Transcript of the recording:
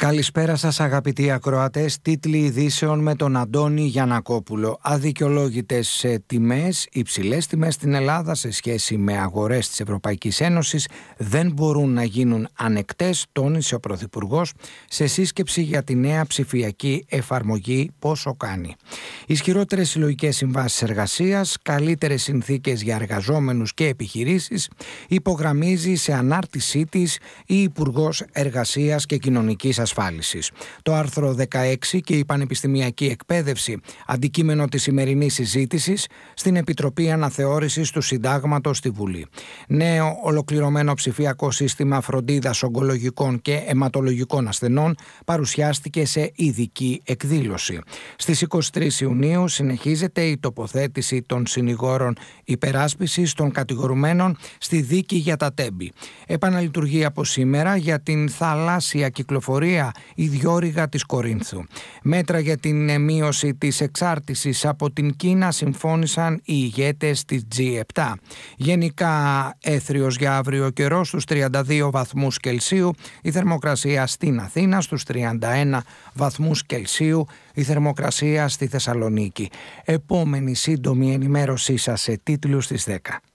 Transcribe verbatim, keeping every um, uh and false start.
Καλησπέρα σας αγαπητοί ακροατές, τίτλοι ειδήσεων με τον Αντώνη Γιαννακόπουλο. Αδικαιολόγητες τιμές, υψηλές τιμές στην Ελλάδα σε σχέση με αγορές της Ευρωπαϊκής Ένωσης δεν μπορούν να γίνουν ανεκτές, τόνισε ο Πρωθυπουργός σε σύσκεψη για τη νέα ψηφιακή εφαρμογή Πόσο κάνει. Ισχυρότερες συλλογικές συμβάσεις εργασίας, καλύτερες συνθήκες για εργαζόμενους και επιχειρήσεις, υπογραμμίζει σε ανάρτησή της η Υπουργός Εργασίας και Κοινωνικής Ασφάλισης. Το άρθρο δεκαέξι και η πανεπιστημιακή εκπαίδευση, αντικείμενο της σημερινής συζήτησης στην Επιτροπή Αναθεώρησης του Συντάγματος στη Βουλή. Νέο ολοκληρωμένο ψηφιακό σύστημα φροντίδας ογκολογικών και αιματολογικών ασθενών παρουσιάστηκε σε ειδική εκδήλωση. Στις είκοσι τρεις Ιουνίου συνεχίζεται η τοποθέτηση των συνηγόρων υπεράσπισης των κατηγορουμένων στη δίκη για τα τέμπη. Επαναλειτουργεί από σήμερα για την θαλάσσια κυκλοφορία η διόρυγα της Κορίνθου. Μέτρα για την μείωση της εξάρτησης από την Κίνα συμφώνησαν οι ηγέτες της τζι επτά. Γενικά έθριος για αύριο καιρό στους τριάντα δύο βαθμούς Κελσίου, η θερμοκρασία στην Αθήνα στους τριάντα ένα βαθμούς Κελσίου, η θερμοκρασία στη Θεσσαλονίκη. Επόμενη σύντομη ενημέρωσή σας σε τίτλους στις δέκα.